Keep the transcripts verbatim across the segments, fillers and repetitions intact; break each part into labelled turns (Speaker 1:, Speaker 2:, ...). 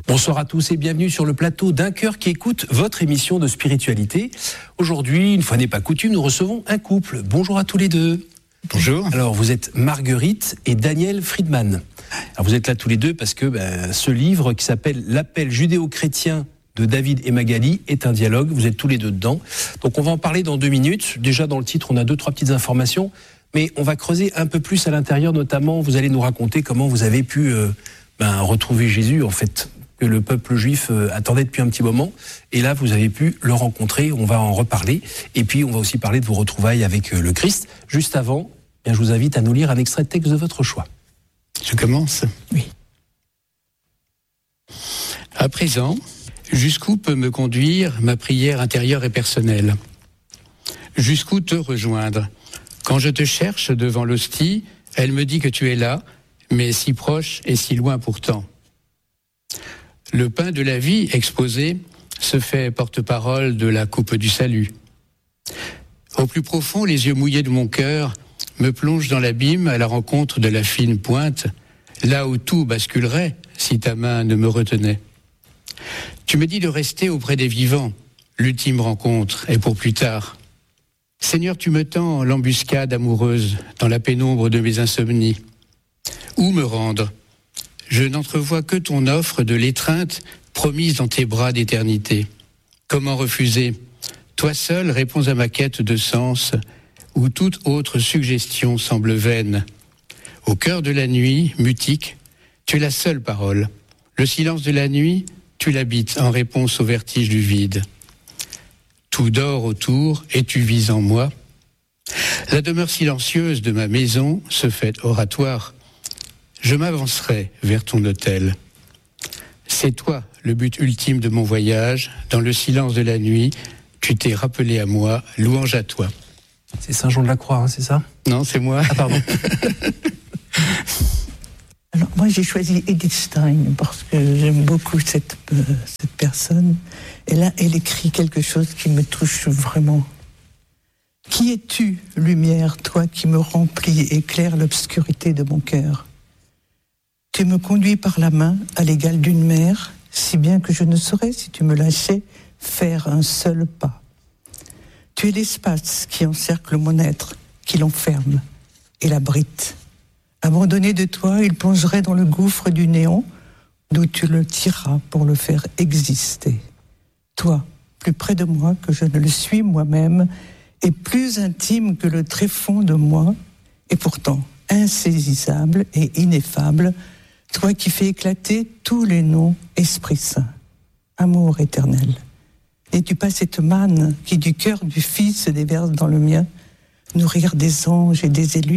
Speaker 1: Bonsoir à tous et bienvenue sur le plateau d'Un Cœur qui écoute votre émission de spiritualité. Aujourd'hui, une fois n'est pas coutume, nous recevons un couple. Bonjour à tous les deux.
Speaker 2: Bonjour.
Speaker 1: Alors, vous êtes Marguerite et Daniel Friedman. Alors, vous êtes là tous les deux parce que ben, ce livre qui s'appelle « L'appel judéo-chrétien » de David et Magali est un dialogue. Vous êtes tous les deux dedans. Donc, on va en parler dans deux minutes. Déjà, dans le titre, on a deux, trois petites informations. Mais on va creuser un peu plus à l'intérieur. Notamment, vous allez nous raconter comment vous avez pu euh, ben, retrouver Jésus, en fait, que le peuple juif euh, attendait depuis un petit moment. Et là, vous avez pu le rencontrer. On va en reparler. Et puis, on va aussi parler de vos retrouvailles avec euh, le Christ. Juste avant, bien, je vous invite à nous lire un extrait de texte de votre choix.
Speaker 2: Je commence ?
Speaker 1: Oui.
Speaker 2: À présent, jusqu'où peut me conduire ma prière intérieure et personnelle ? Jusqu'où te rejoindre ? Quand je te cherche devant l'hostie, elle me dit que tu es là, mais si proche et si loin pourtant. Le pain de la vie exposé se fait porte-parole de la coupe du salut. Au plus profond, les yeux mouillés de mon cœur me plongent dans l'abîme à la rencontre de la fine pointe, là où tout basculerait si ta main ne me retenait. Tu me dis de rester auprès des vivants, l'ultime rencontre est pour plus tard. Seigneur, tu me tends l'embuscade amoureuse dans la pénombre de mes insomnies. Où me rendre ? Je n'entrevois que ton offre de l'étreinte promise dans tes bras d'éternité. Comment refuser ? Toi seul réponds à ma quête de sens, où toute autre suggestion semble vaine. Au cœur de la nuit, mutique, tu es la seule parole. Le silence de la nuit, tu l'habites en réponse au vertige du vide. Tout dort autour et tu vis en moi. La demeure silencieuse de ma maison se fait oratoire. Je m'avancerai vers ton autel. C'est toi le but ultime de mon voyage. Dans le silence de la nuit, tu t'es rappelé à moi, louange à toi.
Speaker 1: C'est Saint Jean de la Croix, hein, c'est ça ?
Speaker 2: Non, c'est moi.
Speaker 1: Ah, pardon.
Speaker 3: Alors, moi, j'ai choisi Edith Stein parce que j'aime beaucoup cette, euh, cette personne. Et là, elle écrit quelque chose qui me touche vraiment. Qui es-tu, lumière, toi qui me remplis et éclaire l'obscurité de mon cœur ? Tu me conduis par la main à l'égal d'une mère, si bien que je ne saurais, si tu me lâchais, faire un seul pas. Tu es l'espace qui encercle mon être, qui l'enferme et l'abrite. Abandonné de toi, il plongerait dans le gouffre du néant, d'où tu le tireras pour le faire exister. Toi, plus près de moi que je ne le suis moi-même, et plus intime que le tréfonds de moi, et pourtant insaisissable et ineffable, toi qui fais éclater tous les noms, Esprit Saint, amour éternel. N'es-tu pas cette manne qui du cœur du Fils se déverse dans le mien, nourrir des anges et des élus ?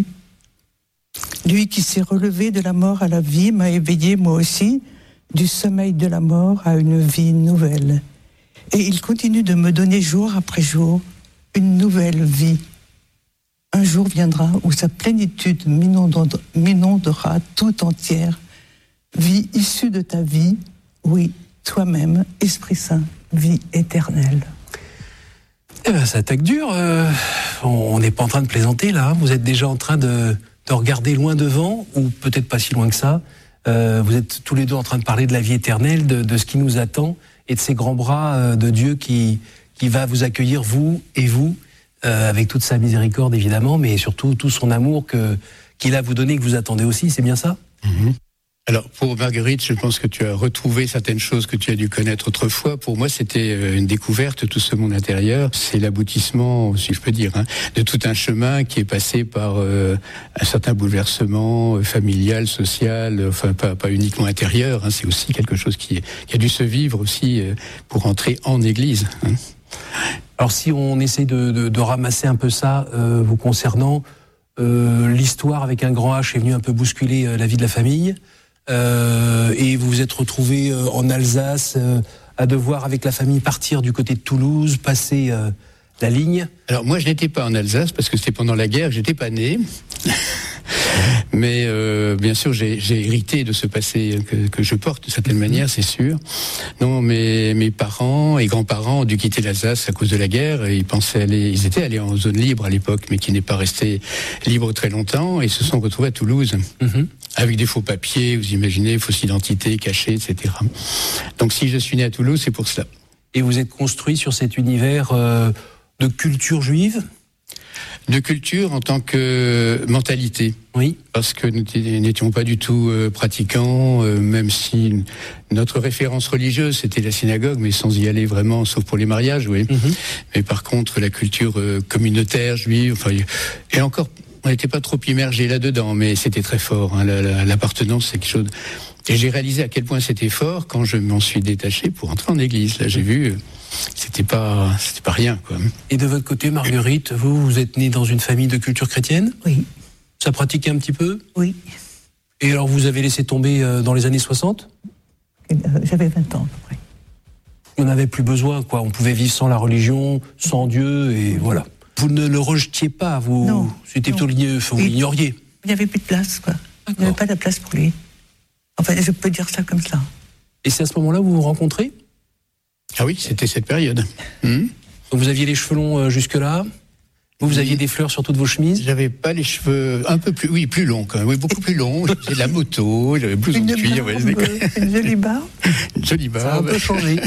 Speaker 3: Lui qui s'est relevé de la mort à la vie m'a éveillé moi aussi, du sommeil de la mort à une vie nouvelle. Et il continue de me donner jour après jour une nouvelle vie. Un jour viendra où sa plénitude m'inondera tout entière. Vie issue de ta vie, oui, toi-même, Esprit Saint, vie éternelle.
Speaker 1: Eh ben, ça attaque dur. Euh, on n'est pas en train de plaisanter, là. Hein. Vous êtes déjà en train de, de regarder loin devant, ou peut-être pas si loin que ça. Euh, vous êtes tous les deux en train de parler de la vie éternelle, de, de ce qui nous attend, et de ces grands bras euh, de Dieu qui, qui va vous accueillir, vous et vous, euh, avec toute sa miséricorde, évidemment, mais surtout tout son amour que, qu'il a vous donné, que vous attendez aussi. C'est bien ça ?
Speaker 2: Mm-hmm. Alors, pour Marguerite, je pense que tu as retrouvé certaines choses que tu as dû connaître autrefois. Pour moi, c'était une découverte, tout ce monde intérieur. C'est l'aboutissement, si je peux dire, hein, de tout un chemin qui est passé par euh, un certain bouleversement euh, familial, social, enfin pas, pas uniquement intérieur. Hein, c'est aussi quelque chose qui, qui a dû se vivre aussi euh, pour entrer en Église. Hein.
Speaker 1: Alors, si on essaie de, de, de ramasser un peu ça, euh, vous concernant, euh, l'histoire avec un grand H est venue un peu bousculer euh, la vie de la famille. Euh, et vous vous êtes retrouvé euh, en Alsace euh, à devoir avec la famille partir du côté de Toulouse, passer euh, la ligne.
Speaker 2: Alors moi je n'étais pas en Alsace parce que c'était pendant la guerre, j'étais pas né. Mais euh, bien sûr, j'ai, j'ai hérité de ce passé que, que je porte de certaine manière, c'est sûr. Non, mes, mes parents et grands-parents ont dû quitter l'Alsace à cause de la guerre. Et ils pensaient aller, ils étaient allés en zone libre à l'époque, mais qui n'est pas resté libre très longtemps, et se sont retrouvés à Toulouse. Mm-hmm. Avec des faux papiers, vous imaginez, fausses identités cachées, et cetera. Donc si je suis né à Toulouse, c'est pour cela.
Speaker 1: Et vous êtes construit sur cet univers euh, de culture juive ?
Speaker 2: De culture en tant que mentalité.
Speaker 1: Oui.
Speaker 2: Parce que nous n'étions pas du tout euh, pratiquants, euh, même si notre référence religieuse c'était la synagogue, mais sans y aller vraiment, sauf pour les mariages, oui. Mm-hmm. Mais par contre, la culture euh, communautaire juive, enfin, et encore, on n'était pas trop immergé là-dedans, mais c'était très fort. Hein, la, la, l'appartenance, c'est quelque chose. De... Et j'ai réalisé à quel point c'était fort quand je m'en suis détaché pour entrer en église. Là, j'ai vu. C'était pas, c'était pas rien, quoi.
Speaker 1: Et de votre côté, Marguerite, vous, vous êtes née dans une famille de culture chrétienne ?
Speaker 3: Oui.
Speaker 1: Ça pratiquait un petit peu ?
Speaker 3: Oui.
Speaker 1: Et alors, vous avez laissé tomber euh, dans les années soixante ?
Speaker 3: euh, J'avais vingt ans, à peu près.
Speaker 1: On n'avait plus besoin, quoi. On pouvait vivre sans la religion, sans Dieu, et voilà. Vous ne le rejetiez pas, vous.
Speaker 3: Non.
Speaker 1: C'était plutôt lié, vous l'ignoriez.
Speaker 3: Il n'y avait plus de place, quoi. D'accord. Il n'y avait pas de place pour lui. Enfin, je peux dire ça comme ça.
Speaker 1: Et c'est à ce moment-là que vous vous rencontrez ?
Speaker 2: Ah oui, c'était cette période. Mmh.
Speaker 1: Donc vous aviez les cheveux longs euh, jusque-là ? Vous, vous aviez des fleurs sur toutes vos chemises ?
Speaker 2: J'avais pas les cheveux un peu plus, oui, plus longs quand même, oui, beaucoup plus longs. J'avais de la moto, j'avais plus de cuir.
Speaker 3: Ouais, une jolie barbe.
Speaker 2: Une jolie barbe.
Speaker 1: Ça a un peu changé.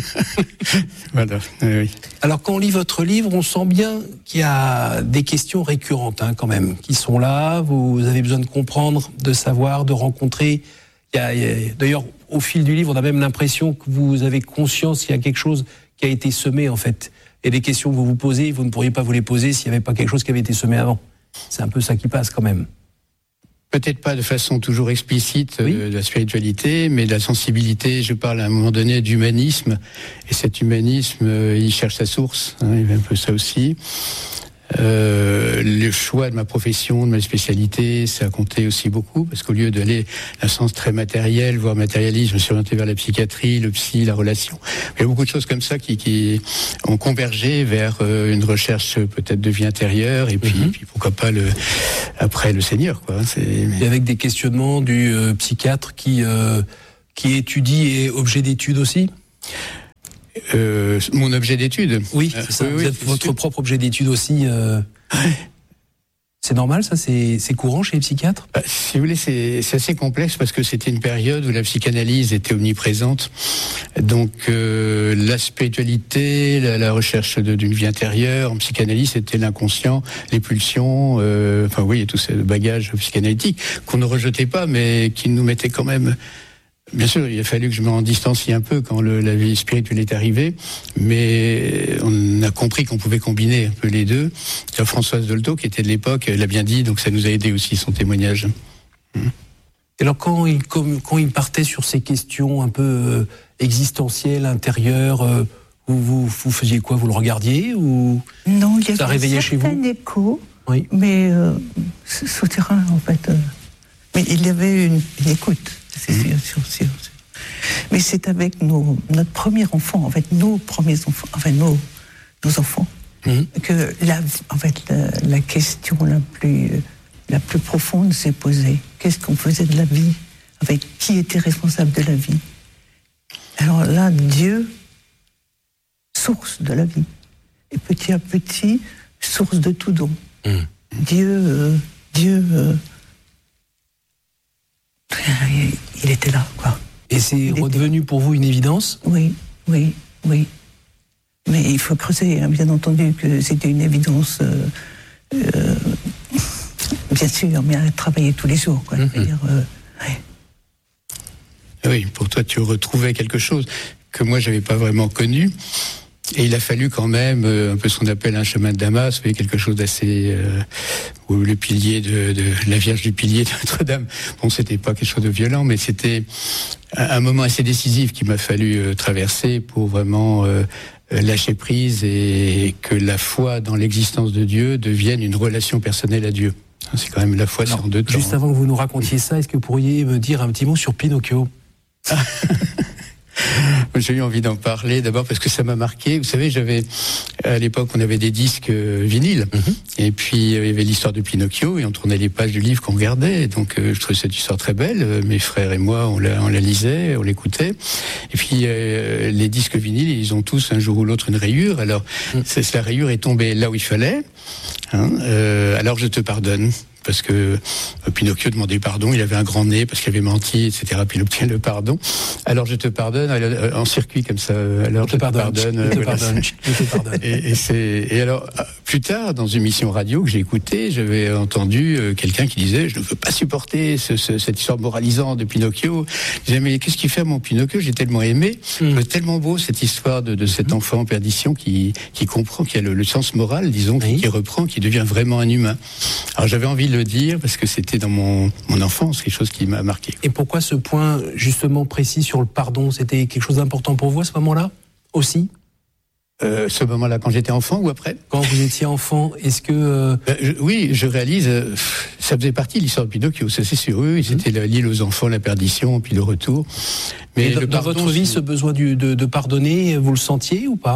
Speaker 2: Voilà, oui.
Speaker 1: Alors quand on lit votre livre, on sent bien qu'il y a des questions récurrentes, hein, quand même, qui sont là. Vous avez besoin de comprendre, de savoir, de rencontrer. Il y a, il y a, d'ailleurs, au fil du livre, on a même l'impression que vous avez conscience qu'il y a quelque chose qui a été semé, en fait. Et des questions que vous vous posez, vous ne pourriez pas vous les poser s'il n'y avait pas quelque chose qui avait été semé avant. C'est un peu ça qui passe, quand même.
Speaker 2: Peut-être pas de façon toujours explicite
Speaker 1: oui.
Speaker 2: de la spiritualité, mais de la sensibilité. Je parle à un moment donné d'humanisme. Et cet humanisme, il cherche sa source. Hein, il y a un peu ça aussi. Euh, le choix de ma profession, de ma spécialité, ça a compté aussi beaucoup, parce qu'au lieu d'aller dans un sens très matériel, voire matérialiste, je me suis orienté vers la psychiatrie, le psy, la relation. Il y a beaucoup de choses comme ça qui, qui ont convergé vers euh, une recherche peut-être de vie intérieure, et puis, mm-hmm. puis pourquoi pas le après le Seigneur, quoi. C'est...
Speaker 1: Et avec des questionnements du euh, psychiatre qui euh, qui étudie et objet d'étude aussi.
Speaker 2: Euh, mon objet d'étude.
Speaker 1: Oui, c'est ça. Euh, oui, Vous êtes oui, votre sûr. propre objet d'étude aussi. Euh... C'est normal, ça, c'est, c'est courant chez les psychiatres.
Speaker 2: Bah, si vous voulez, c'est, c'est assez complexe parce que c'était une période où la psychanalyse était omniprésente. Donc euh, la spiritualité, la, la recherche de, d'une vie intérieure en psychanalyse, c'était l'inconscient, les pulsions. Euh, enfin oui, il y a tout ce bagage psychanalytique qu'on ne rejetait pas, mais qui nous mettait quand même. Bien sûr, il a fallu que je m'en distancie un peu quand le, la vie spirituelle est arrivée, mais on a compris qu'on pouvait combiner un peu les deux. Françoise Dolto, qui était de l'époque, l'a bien dit, donc ça nous a aidé aussi, son témoignage.
Speaker 1: Et alors, quand il, quand il partait sur ces questions un peu euh, existentielles, intérieures, euh, vous, vous, vous faisiez quoi ? Vous le regardiez ou
Speaker 3: non, il y
Speaker 1: ça réveillait chez vous ?
Speaker 3: Un écho,
Speaker 1: oui.
Speaker 3: mais euh, souterrain, en fait. Euh, mais il y avait une, une écoute. C'est sûr, sûr, sûr, sûr. Mais c'est avec nos, notre premier enfant, en fait, nos premiers enfants, enfin nos, nos enfants, mmh. que la, en fait, la, la question la plus, la plus profonde s'est posée. Qu'est-ce qu'on faisait de la vie ? Avec qui était responsable de la vie ? Alors là, Dieu, source de la vie. Et petit à petit, source de tout don. Mmh. Dieu, euh, Dieu. Euh, Il était là, quoi.
Speaker 1: Et c'est il redevenu était... pour vous une évidence ?
Speaker 3: Oui, oui, oui. Mais il faut creuser, hein, bien entendu, que c'était une évidence, euh, euh, bien sûr, mais à travailler tous les jours, quoi. Mm-hmm. Dire, euh, ouais.
Speaker 2: Oui, pour toi, tu retrouvais quelque chose que moi, j'avais pas vraiment connu. Et il a fallu quand même, euh, un peu ce qu'on appelle un chemin de Damas, vous voyez, quelque chose d'assez... Euh, où le pilier de, de... la Vierge du pilier de Notre-Dame, bon, c'était pas quelque chose de violent, mais c'était un, un moment assez décisif qu'il m'a fallu euh, traverser pour vraiment euh, lâcher prise et que la foi dans l'existence de Dieu devienne une relation personnelle à Dieu. C'est quand même la foi sur deux temps.
Speaker 1: Juste avant que vous nous racontiez ça, est-ce que vous pourriez me dire un petit mot sur Pinocchio ?
Speaker 2: J'ai eu envie d'en parler d'abord parce que ça m'a marqué. Vous savez, j'avais à l'époque on avait des disques euh, vinyles mm-hmm. et puis euh, il y avait l'histoire de Pinocchio et on tournait les pages du livre qu'on regardait. Et donc euh, je trouvais cette histoire très belle. Euh, mes frères et moi on la, on la lisait, on l'écoutait. Et puis euh, les disques vinyles ils ont tous un jour ou l'autre une rayure. Alors mm. c'est, la rayure est tombée là où il fallait. Hein, euh, alors je te pardonne. Parce que euh, Pinocchio demandait pardon, il avait un grand nez parce qu'il avait menti, et cetera. Puis il obtient le pardon. Alors je te pardonne, euh, en circuit comme ça. Alors je, je te pardonne, pardonne,
Speaker 1: je te voilà, pardonne, je te pardonne.
Speaker 2: Et, et, c'est, et alors plus tard, dans une émission radio que j'ai écoutée, j'avais entendu euh, quelqu'un qui disait je ne veux pas supporter ce, ce, cette histoire moralisante de Pinocchio. Je disais mais qu'est-ce qu'il fait mon Pinocchio ? J'ai tellement aimé, mm. c'est tellement beau cette histoire de, de cet enfant en perdition qui qui comprend, qui a le, le sens moral, disons, oui. qui, qui reprend, qui devient vraiment un humain. Alors j'avais envie de le dire parce que c'était dans mon, mon enfance quelque chose qui m'a marqué.
Speaker 1: Et pourquoi ce point justement précis sur le pardon ? C'était quelque chose d'important pour vous à ce moment-là aussi ?
Speaker 2: euh, Ce moment-là, quand j'étais enfant ou après ?
Speaker 1: Quand vous étiez enfant, est-ce que... Euh...
Speaker 2: Euh, je, oui, je réalise, euh, ça faisait partie de l'histoire de Pinocchio, ça c'est sûr, oui, c'était mmh. l'île aux enfants, la perdition, puis le retour.
Speaker 1: Mais le dans pardon, votre vie, c'est... ce besoin du, de, de pardonner, vous le sentiez ou pas ?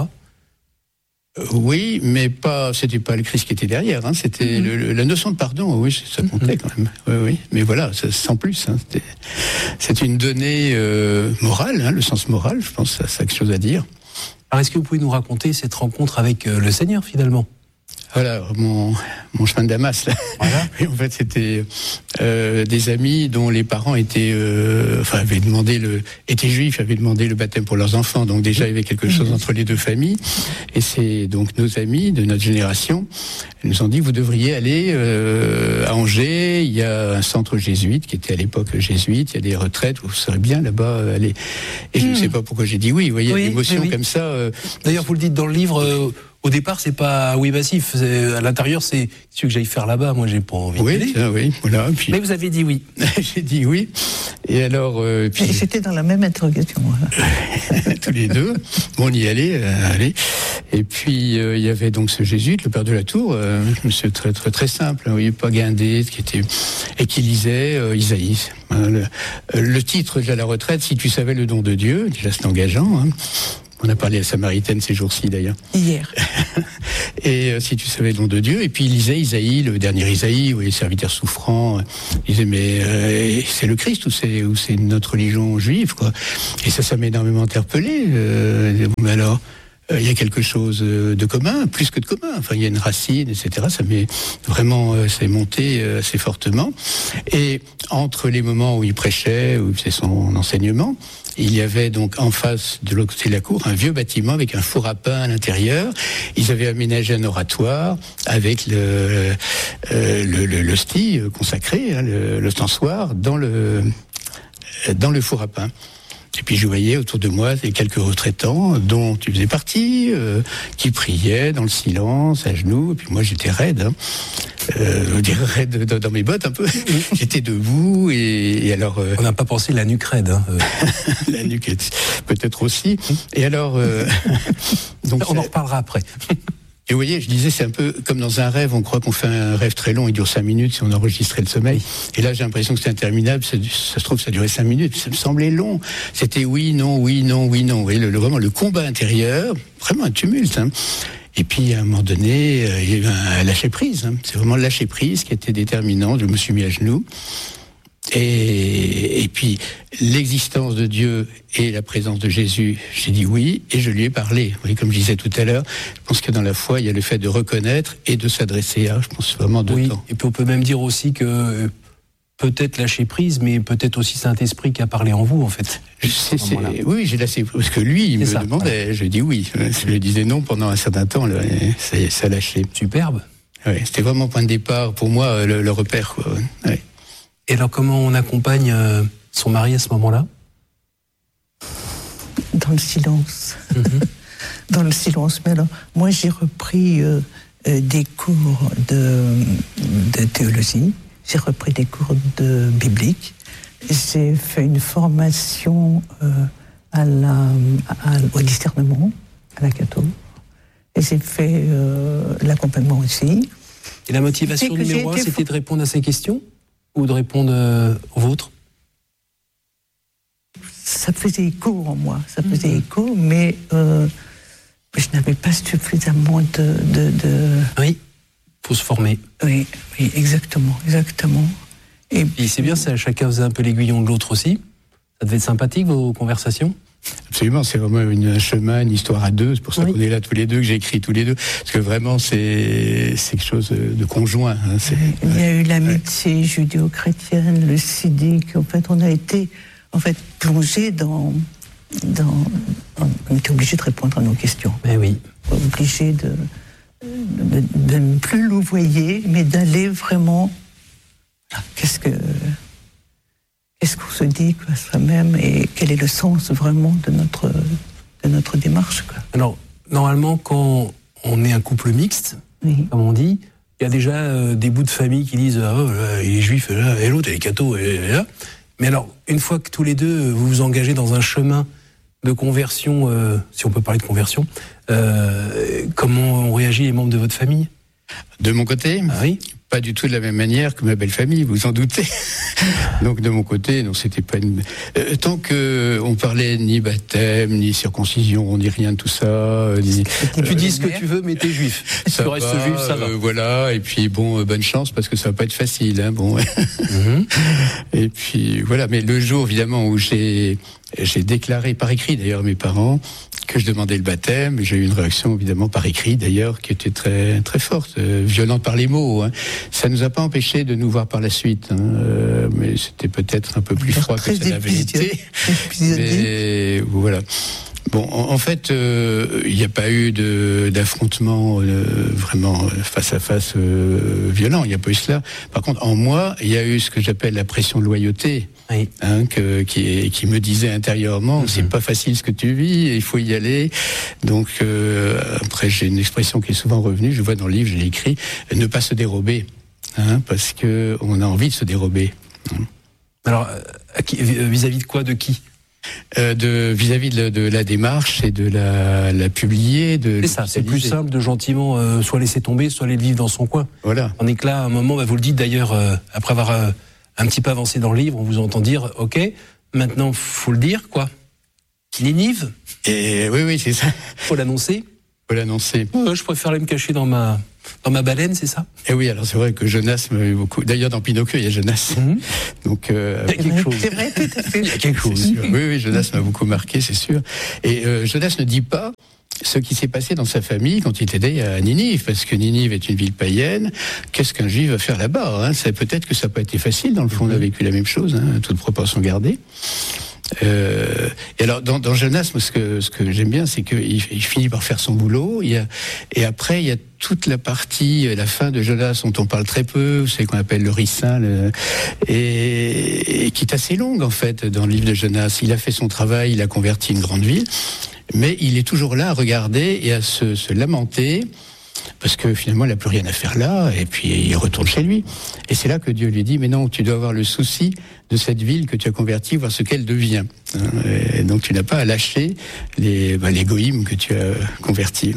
Speaker 2: Oui, mais pas. C'était pas le Christ qui était derrière. Hein, c'était mm-hmm. le, la notion de pardon. Oui, ça comptait mm-hmm. quand même. Oui, oui. Mais voilà, ça, sans plus. Hein, c'était, c'est une donnée euh, morale, hein, le sens moral. Je pense, ça, ça a quelque chose à dire.
Speaker 1: Alors, est-ce que vous pouvez nous raconter cette rencontre avec euh, le Seigneur finalement ?
Speaker 2: Voilà, mon, mon chemin de Damas. Là. Voilà. Et en fait, c'était euh, des amis dont les parents étaient, euh, enfin, avaient demandé le, étaient juifs, avaient demandé le baptême pour leurs enfants. Donc déjà, il y avait quelque chose entre les deux familles. Et c'est donc nos amis de notre génération. Ils nous ont dit, vous devriez aller euh, à Angers. Il y a un centre jésuite qui était à l'époque jésuite. Il y a des retraites. Vous serez bien là-bas aller. Et mmh. je ne sais pas pourquoi j'ai dit oui. Vous voyez, oui, l'émotion oui, oui. comme ça. Euh,
Speaker 1: D'ailleurs, vous le dites dans le livre. Euh, Au départ, c'est pas oui massif. À l'intérieur, c'est ce que j'aille faire là-bas. Moi, j'ai pas envie.
Speaker 2: Oui,
Speaker 1: de
Speaker 2: ça, oui, voilà. Puis...
Speaker 1: Mais vous avez dit oui.
Speaker 2: J'ai dit oui. Et alors, euh, puis...
Speaker 3: Et c'était dans la même interrogation. Voilà.
Speaker 2: Tous les deux. Bon, on y allait, euh, allez. Et puis euh, il y avait donc ce jésuite, le père de la Tour, euh, monsieur très très très simple, oui, pas guindé, qui était et qui lisait euh, Isaïe. Hein, le, le titre de la retraite, si tu savais le don de Dieu, déjà c'est engageant. Hein. On a parlé à la Samaritaine ces jours-ci d'ailleurs.
Speaker 3: Hier.
Speaker 2: Et euh, si tu savais le nom de Dieu, et puis il lisait Isaïe, le dernier Isaïe, où les serviteurs souffrants, euh, il disait mais euh, c'est le Christ ou c'est ou c'est notre religion juive quoi. Et ça, ça m'a énormément interpellé. Euh, mais alors, il euh, y a quelque chose de commun, plus que de commun. Enfin, il y a une racine, et cetera. Ça m'est vraiment, euh, ça est monté euh, assez fortement. Et entre les moments où il prêchait, où il faisait son enseignement, il y avait donc en face de l'autre côté de la cour un vieux bâtiment avec un four à pain à l'intérieur. Ils avaient aménagé un oratoire avec le euh, le, le l'hostie consacré, hein, le, l'ostensoir dans le dans le four à pain. Et puis je voyais autour de moi quelques retraitants dont tu faisais partie, euh, qui priaient dans le silence, à genoux. Et puis moi j'étais raide, hein. euh, je dirais raide dans mes bottes un peu. J'étais debout et, et alors. Euh,
Speaker 1: On n'a pas pensé la nuque raide. Hein, euh.
Speaker 2: La nuque peut-être aussi. Et alors. Euh,
Speaker 1: donc on ça... en reparlera après.
Speaker 2: Et vous voyez, je disais, c'est un peu comme dans un rêve, on croit qu'on fait un rêve très long, il dure cinq minutes si on enregistrait le sommeil. Et là, j'ai l'impression que c'est interminable, ça, ça se trouve, ça durait cinq minutes, ça me semblait long. C'était oui, non, oui, non, oui, non. Vous voyez, le, le, vraiment le combat intérieur, vraiment un tumulte. Hein. Et puis, à un moment donné, euh, il y a eu un lâcher-prise. Hein. C'est vraiment le lâcher-prise qui était déterminant. Je me suis mis à genoux. Et, et puis, l'existence de Dieu et la présence de Jésus, j'ai dit oui, et je lui ai parlé. Vous voyez, comme je disais tout à l'heure, je pense que dans la foi, il y a le fait de reconnaître et de s'adresser à, je pense vraiment deux
Speaker 1: oui,
Speaker 2: temps.
Speaker 1: Et puis on peut même dire aussi que peut-être lâcher prise, mais peut-être aussi Saint-Esprit qui a parlé en vous, en fait.
Speaker 2: Je sais, c'est, oui, j'ai lâché, parce que lui, il c'est me ça, demandait, voilà. Je dis oui. Je lui disais non pendant un certain temps, là, ça, ça a lâché.
Speaker 1: Superbe.
Speaker 2: Ouais, c'était vraiment point de départ, pour moi, le, le repère, quoi. Ouais.
Speaker 1: Et alors, comment on accompagne euh, son mari à ce moment-là ?
Speaker 3: Dans le silence.
Speaker 1: Mm-hmm.
Speaker 3: Dans le silence. Mais alors, moi, j'ai repris euh, euh, des cours de, de théologie, j'ai repris des cours de biblique, j'ai fait une formation euh, à la, à, au discernement, à la catho, et j'ai fait euh, l'accompagnement aussi.
Speaker 1: Et la motivation numéro un, c'était for... de répondre à ces questions ? Ou de répondre euh, aux vôtres ?
Speaker 3: Ça ça faisait écho en moi, ça faisait mmh. écho, mais euh, je n'avais pas suffisamment de... de, de...
Speaker 1: Oui, il faut se former.
Speaker 3: Oui, oui, exactement, exactement.
Speaker 1: Et, Et c'est bien, ça, chacun faisait un peu l'aiguillon de l'autre aussi. Ça devait être sympathique, vos conversations?
Speaker 2: Absolument, c'est vraiment une, un chemin, une histoire à deux. C'est pour ça oui. qu'on est là tous les deux, que j'écris tous les deux. Parce que vraiment, c'est, c'est quelque chose de conjoint. Hein, c'est,
Speaker 3: Il y a eu l'amitié ouais. judéo-chrétienne, le siddique. En fait, on a été en fait, plongé dans, dans. On était obligé de répondre à nos questions.
Speaker 1: Mais oui.
Speaker 3: Obligé de, de, de ne plus louvoyer, mais d'aller vraiment. Qu'est-ce que. Qu'est-ce qu'on se dit quoi, soi-même et quel est le sens vraiment de notre, de notre démarche quoi.
Speaker 1: Alors, normalement, quand on est un couple mixte, oui. comme on dit, il y a déjà euh, des bouts de famille qui disent ah, oh, là, il est juif, là, et l'autre, il est catho, et là. Mais alors, une fois que tous les deux, vous vous engagez dans un chemin de conversion, euh, si on peut parler de conversion, euh, comment ont réagi les membres de votre famille ?
Speaker 2: De mon côté ?
Speaker 1: Ah oui ?
Speaker 2: Pas du tout de la même manière que ma belle famille, vous en doutez. Donc de mon côté, non, c'était pas une. Euh, tant que on parlait ni baptême, ni circoncision, ni rien de tout ça. Euh, ni,
Speaker 1: tu euh, dis ce que tu veux, mais t'es juif.
Speaker 2: Ça
Speaker 1: tu restes
Speaker 2: va,
Speaker 1: juif, ça va.
Speaker 2: Euh, voilà. Et puis bon, euh, bonne chance parce que ça va pas être facile, hein. Bon. Mm-hmm. Et puis voilà. Mais le jour, évidemment, où j'ai j'ai déclaré par écrit, d'ailleurs, à mes parents que je demandais le baptême, j'ai eu une réaction évidemment par écrit d'ailleurs qui était très très forte, euh, violente par les mots. Hein. Ça nous a pas empêché de nous voir par la suite, hein, euh, mais c'était peut-être un peu plus froid que ça l'avait été. Mais voilà. Bon, en, en fait, il euh, n'y a pas eu de, d'affrontement euh, vraiment face à face euh, violent. Il n'y a pas eu cela. Par contre, en moi, il y a eu ce que j'appelle la pression de loyauté, oui. hein, que, qui, qui me disait intérieurement, mm-hmm. c'est pas facile ce que tu vis, il faut y aller. Donc euh, après, j'ai une expression qui est souvent revenue. Je vois dans le livre, je l'ai écrit, ne pas se dérober, hein, parce que on a envie de se dérober. Hein.
Speaker 1: Alors, à qui, vis-à-vis de quoi, de qui?
Speaker 2: Euh, de, vis-à-vis de, de la démarche et de la, la publier. De
Speaker 1: c'est ça, c'est plus simple de gentiment euh, soit laisser tomber, soit aller vivre dans son coin.
Speaker 2: Voilà.
Speaker 1: On est que là, à un moment, bah, vous le dites d'ailleurs, euh, après avoir euh, un petit peu avancé dans le livre, on vous entend dire, ok, maintenant, faut le dire, quoi. Ninive.
Speaker 2: Et oui, oui, c'est ça.
Speaker 1: Faut l'annoncer.
Speaker 2: Faut l'annoncer.
Speaker 1: Ouais, je préfère aller me cacher dans ma... Dans ma baleine, c'est ça?
Speaker 2: Eh oui, alors c'est vrai que Jonas m'a eu beaucoup. D'ailleurs, dans Pinocchio, il y a Jonas. Mm-hmm. Donc, euh,
Speaker 1: il y a quelque chose.
Speaker 3: C'est vrai, tout à fait.
Speaker 2: Il y a quelque chose. Oui, oui, Jonas m'a beaucoup marqué, c'est sûr. Et euh, Jonas ne dit pas ce qui s'est passé dans sa famille quand il était à Ninive, parce que Ninive est une ville païenne. Qu'est-ce qu'un juif va faire là-bas, hein? C'est peut-être que ça n'a pas été facile. Dans le fond, on a vécu la même chose, hein, toute proportion gardée. Euh, et alors dans, dans Jonas, ce que ce que j'aime bien, c'est qu'il il finit par faire son boulot. Il y a, et après, il y a toute la partie, la fin de Jonas, dont on parle très peu, c'est qu'on appelle le ricin, le, et, et qui est assez longue en fait dans le livre de Jonas. Il a fait son travail, il a converti une grande ville, mais il est toujours là à regarder et à se, se lamenter. Parce que finalement, il n'a plus rien à faire là, et puis il retourne chez lui. Et c'est là que Dieu lui dit, mais non, tu dois avoir le souci de cette ville que tu as convertie, voir ce qu'elle devient. Et donc tu n'as pas à lâcher les, bah, les goïms que tu as convertis.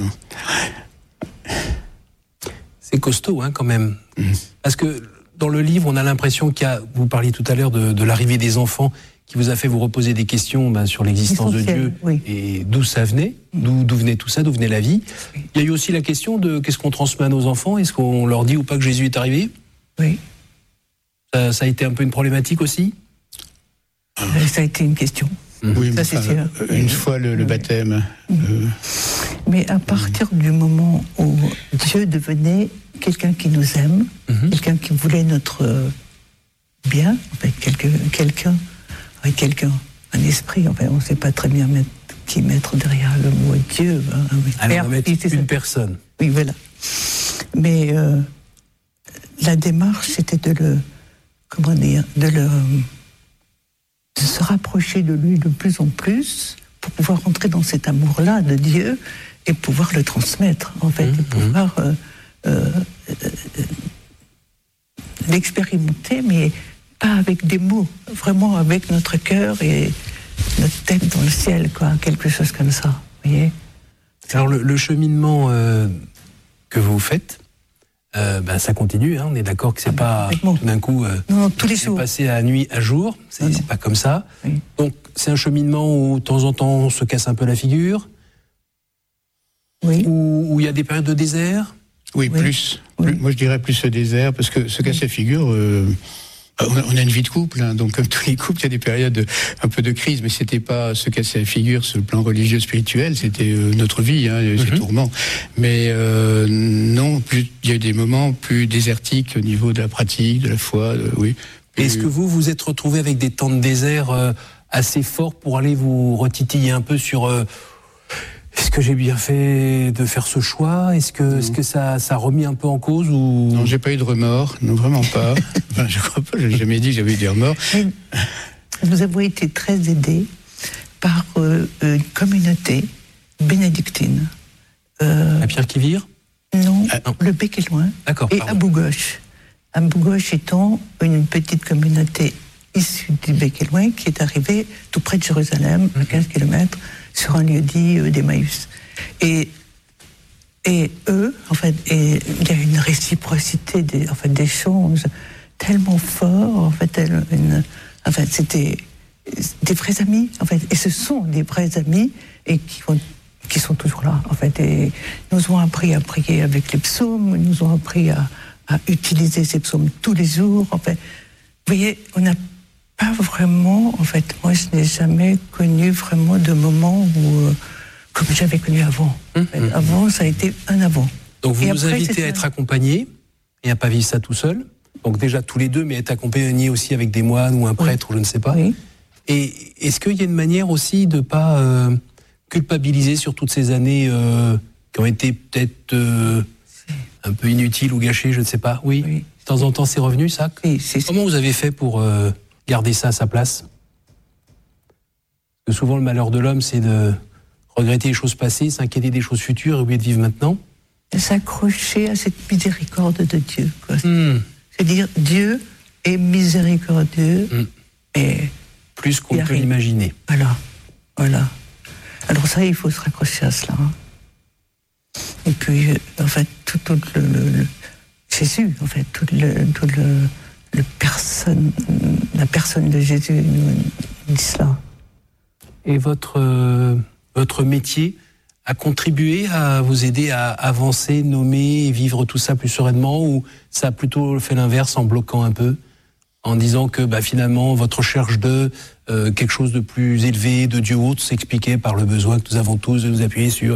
Speaker 1: C'est costaud, hein, quand même. Mmh. Parce que dans le livre, on a l'impression qu'il y a, vous parliez tout à l'heure de, de l'arrivée des enfants, qui vous a fait vous reposer des questions ben, sur l'existence de Dieu, oui. Et d'où ça venait, d'où, d'où venait tout ça, d'où venait la vie. Oui. Il y a eu aussi la question de qu'est-ce qu'on transmet à nos enfants, est-ce qu'on leur dit ou pas que Jésus est arrivé?
Speaker 3: Oui.
Speaker 1: Ça, ça a été un peu une problématique aussi?
Speaker 3: Ça a été une question.
Speaker 2: Mmh. Oui, ça, c'est enfin, sûr. Une fois le, le baptême. Mmh. Euh...
Speaker 3: Mais à partir mmh. du moment où Dieu devenait quelqu'un qui nous aime, mmh. quelqu'un qui voulait notre bien, enfin, quelqu'un... quelqu'un avec quelqu'un, un esprit, enfin, on ne sait pas très bien mettre, qui mettre derrière le mot Dieu. Hein,
Speaker 1: Alors, on va mettre une ça. personne.
Speaker 3: Oui, voilà. Mais euh, la démarche, c'était de le, comment dire, de le, de se rapprocher de lui de plus en plus pour pouvoir entrer dans cet amour-là de Dieu et pouvoir le transmettre, en fait, mmh, et pouvoir euh, euh, euh, l'expérimenter, mais pas avec des mots, vraiment avec notre cœur et notre tête dans le ciel, quoi, quelque chose comme ça, vous voyez.
Speaker 1: Alors le, le cheminement euh, que vous faites, euh, ben, ça continue. Hein, on est d'accord que c'est
Speaker 3: Ah
Speaker 1: pas
Speaker 3: bah,
Speaker 1: tout d'un coup euh,
Speaker 3: non, non, tous les jours.
Speaker 1: passer à nuit à jour. C'est,
Speaker 3: Non,
Speaker 1: c'est
Speaker 3: non.
Speaker 1: pas comme ça.
Speaker 3: Oui.
Speaker 1: Donc c'est un cheminement où de temps en temps on se casse un peu la figure,
Speaker 3: Oui.
Speaker 1: où où il y a des périodes de désert.
Speaker 2: Oui,
Speaker 3: Oui.
Speaker 2: plus,
Speaker 3: Oui.
Speaker 2: plus. Moi, je dirais plus le désert, parce que se casser la figure, euh, on, a, on a une vie de couple, hein, donc comme tous les couples, il y a des périodes de, un peu de crise, mais c'était pas se casser la figure sur le plan religieux, spirituel, c'était euh, notre vie, hein, ces
Speaker 1: Mhm.
Speaker 2: tourments. Mais euh, non, plus, il y a eu des moments plus désertiques au niveau de la pratique, de la foi, de- oui.
Speaker 1: Et Est-ce que vous vous êtes retrouvé avec des temps de désert euh, assez forts pour aller vous retitiller un peu sur euh, est-ce que j'ai bien fait de faire ce choix? Est-ce que, est-ce que ça, ça a remis un peu en cause ou
Speaker 2: Non, j'ai pas eu de remords, non, vraiment pas. Enfin, je crois pas, j'ai jamais dit que j'avais eu des remords.
Speaker 3: Mais nous avons été très aidés par euh, une communauté bénédictine. Euh,
Speaker 1: à Pierre qui vire?
Speaker 3: non,
Speaker 1: Ah, non.
Speaker 3: le Bec est loin.
Speaker 1: D'accord.
Speaker 3: Et
Speaker 1: pardon.
Speaker 3: à Bougoche. À Bougoche étant une petite communauté issue du Bec et loin qui est arrivée tout près de Jérusalem, à quinze kilomètres, sur un lieu dit euh, d'Emmaüs. Et, et eux, en fait, et il y a une réciprocité des, en fait, d'échanges tellement fort, en fait, elle- une, en fait, c'était des vrais amis, en fait, et ce sont des vrais amis et qui vont qui sont toujours là, en fait, et nous ont appris à prier avec les psaumes, nous ont appris à, à utiliser ces psaumes tous les jours, en fait. Vous voyez, on n'a pas vraiment, en fait, moi je n'ai jamais connu vraiment de moment où, euh, comme j'avais connu avant. En fait.
Speaker 1: Mmh.
Speaker 3: Avant, ça a été un avant.
Speaker 1: Donc vous
Speaker 3: Et
Speaker 1: nous
Speaker 3: après,
Speaker 1: invitez
Speaker 3: c'est
Speaker 1: à
Speaker 3: ça.
Speaker 1: être accompagnés et à pas vivre ça tout seul. Donc déjà tous les deux, mais être accompagnés aussi avec des moines ou un prêtre ou je ne sais pas.
Speaker 3: Oui.
Speaker 1: Et est-ce qu'il y a une manière aussi de pas euh, culpabiliser sur toutes ces années euh, qui ont été peut-être euh, un peu inutiles ou gâchées, je ne sais pas. Oui.
Speaker 3: Oui.
Speaker 1: De temps en temps, c'est revenu ça.
Speaker 3: Oui, c'est
Speaker 1: Comment vous avez fait pour euh, garder ça à sa place? Parce que souvent le malheur de l'homme, c'est de regretter les choses passées, s'inquiéter des choses futures et oublier de vivre maintenant.
Speaker 3: s'accrocher à cette miséricorde de Dieu. Quoi.
Speaker 1: Hmm.
Speaker 3: C'est-à-dire, Dieu est miséricordieux
Speaker 1: Mm.
Speaker 3: et
Speaker 1: Plus qu'on
Speaker 3: Il
Speaker 1: ne peut
Speaker 3: arrive.
Speaker 1: l'imaginer.
Speaker 3: voilà, voilà. Alors ça, il faut se raccrocher à cela. hein. Et puis, euh, en fait, tout, tout le, le- le- Jésus, en fait, tout le, tout le, le personne, la personne de Jésus nous dit cela.
Speaker 1: Et votre, euh, votre métier a contribué à vous aider à avancer, nommer et vivre tout ça plus sereinement, ou ça a plutôt fait l'inverse en bloquant un peu, en disant que bah, finalement votre recherche de euh, quelque chose de plus élevé, de Dieu autre, s'expliquait par le besoin que nous avons tous de nous appuyer sur